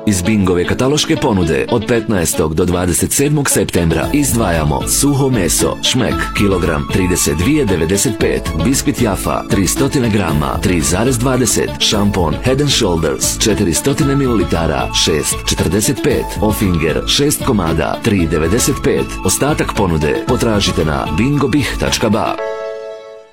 Iz Bingove kataloške ponude od 15. do 27. septembra izdvajamo suho meso, šmek, kilogram 32,95, biskvit Jaffa 300 grama 3,20, šampon Head and Shoulders 400 ml 6,45, Ofinger 6 komada 3,95. Ostatak ponude potražite na bingobih.ba.